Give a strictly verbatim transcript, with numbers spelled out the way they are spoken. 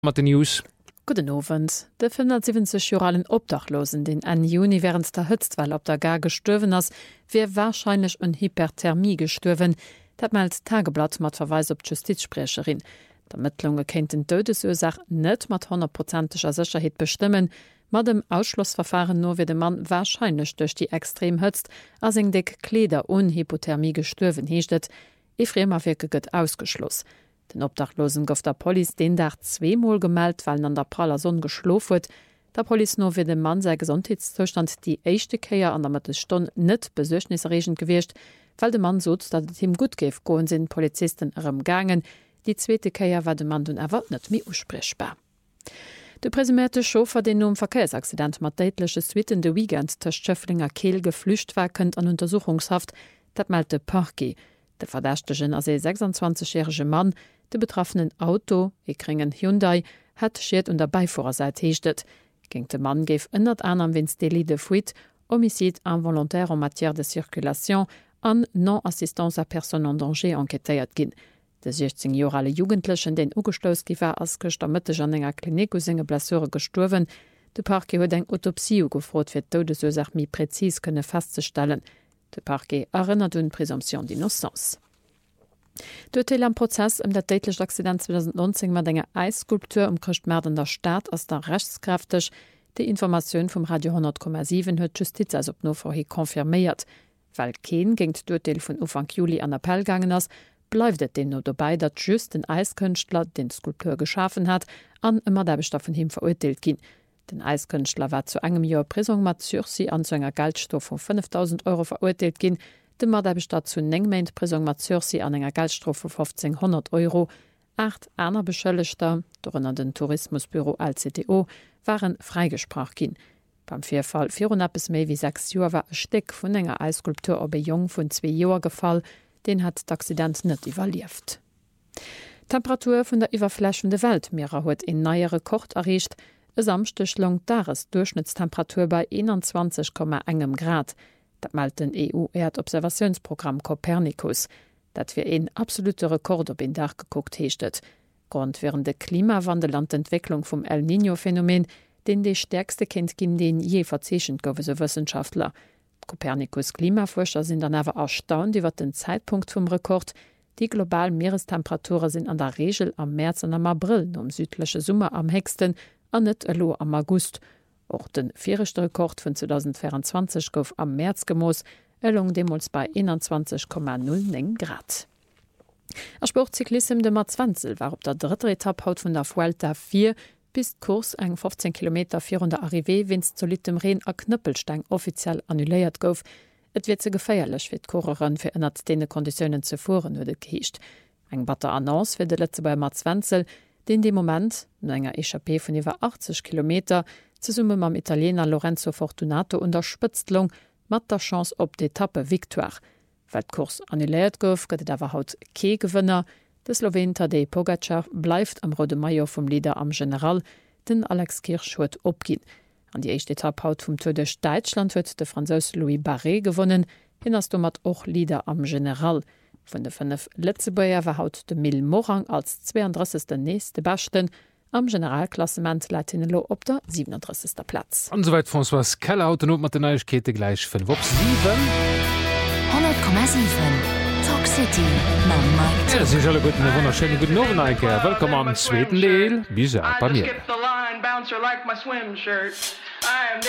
mat den News. Guten Abend. Der fünfundsiebzig-jährigen Obdachlosen, den Ende Juni während der Hitzwelle auf der Gar gestorben ist, wäre wahrscheinlich an Hyperthermie gestorben. Das meldet Tageblatt mit Verweis auf die Justizsprecherin. Die Ermittlungen können die Todesursache nicht mit hundertprozentiger Sicherheit bestimmen. Mit dem Ausschlussverfahren nur wird der Mann wahrscheinlich durch die Extremhitze als in dick Kleider und Hypothermie gestorben, heißt es. Ephraim wird ausgeschlossen. Den Obdachlosen gouf der Police den Tag zweimal gemeldet, weil an der praller Sonne geschlafen hat. Der Police nur wird dem Mann sein Gesundheitszustand die erste Kehr an der Mittelstunde nicht besorgniserregend gewesen, weil der Mann so, dass es ihm gut geht, gehen sind Polizisten herumgegangen. Die zweite Kehr war der Mann dann aber nicht mehr aussprechbar. Der präsumierte Chauffeur, den um Verkehrsaccident mit tödlichen Suiten de Weekend zwischen Schöfflinger Kehl geflüchtet war, könnte an Untersuchungshaft, das meldete Parquet. Der Verdächtige, als ein sechsundzwanzigjähriger Mann, de betroffenen Auto, e kringen Hyundai, hat schiert und der Beifahrerseite hechtet. Gegen den Mann gef ënnert an am wins Délit de fuite, homicide involontaire en matière de circulation an non-assistance à personne en danger enquêtéiert ginn. De sechzehnjährige Jugendlichen, den ugestoss giwer as gëcht am Mëtteg an enger Klinik us enge Blessure gestorwen. De Parquet huet eng Autopsie gefrot fir d'Todesursach mi präzis kënne festzustellen. De Parquet erinnert un Präsumption d'innocence. Dort am Prozess um der tödliche Accident zwanzig neunzehn mit einer Eisskulptur um Christmärden der Staat als der rechtskräftig. Die Information vom Radio hundert Komma sieben hat Justiz also noch vorher konfirmiert. Weil kein gegen das Urteil von Anfang Juli an Appell gegangen ist, bleibt es nur dabei, dass just den Eiskünstler, den die Skulptur geschaffen hat, an immer der Bestoff von ihm verurteilt ging. Den Eiskünstler war zu einem Jahr Prison mit Sursis an zu einer Geldstrafe von fünftausend Euro verurteilt ging. De Maderbestat zu Nengmeint Prisung mat Sursis an enger Geldstrafe fünfzehnhundert Euro. Acht aner Beschëllegter, dorënner den Tourismusbüro L C T O, waren freigesprach gin. Beim Vierfall vierhundert méi wie sechs Joer war e Steck vun enger Eisskulptur op e Jong vun zwei Joer gefall, den hat d'Accident net evaluiert. Temperatur vun der iwwerflächende Weltmeerer huet en neiere Rekord erreicht. E samstech long dares Durchschnittstemperatur bei einundzwanzig Komma eins Grad. Dat malt den E U-Erdobservationsprogramm Copernicus, dat fir en absolute Rekord op en Dach geguckt heechtet. Grund wären de Klimawandel an d'Entwicklung vum El Niño-Phänomen, den de stärkste Kind gin den je verzeechent gowe se Wissenschaftler. Copernicus Klimaforscher sind dann awer erstaunt iwwer den Zeitpunkt vum Rekord. Die globalen Meerestemperaturen sind an der Regel am März an am April um südliche Summe am hegsten, an net elo am August. Auch den vierigste Rekord von zwanzig vierundzwanzig gouf am März gemoos, ëllung demols bei einundzwanzig Komma null neun Grad. A Sportzyklism de Marzwanzel war op der dritte Etappe haut vun der Vuelta vier bis Kurs eng fünfzehn Kilometer vier der Arrivé winst solid dem Reen a Knüppelstein offiziell annuléiert gouf. Et wird ze geféierlech fir d'Koreren fir ënnert dee Konditionen ze fuhren huet geheescht. Eng batter Annonce fir de letze bei Marzwanzel, den de Moment no enger Echappée vun iwwer achtzig Kilometer ze summe mam Italiener Lorenzo Fortunato unter Spëtztlung mat der Chance op d'Etappe Victoire. Weil d'Kurs annuléiert gouf, gëtt awer haut kee Gewënner. De Slowen Tadej Pogačar bleift am Rode Maillot vum Leader am General, den Alex Kirch huet opginn. An die echte Etappe haut vum Tour de Deutschland huet de Franzos Louis Barré gewonnen, hin ass du mat och Leader am General. Von de fünf Letzebäier war haut de Mil Morang als zweiunddreißigste nächste Baschten. Am Generalklassement Latinelo op der siebenunddreißigste Platz. Und soweit François Keller haut den mat der Neuigkete gleich fünf op sieben. hundert Komma sieben Talk City Mam Mike. Ja, sicher alle guten wunderschönen guten Morgen, Eike. Willkommen am zweiten Deel. Bis bei mir.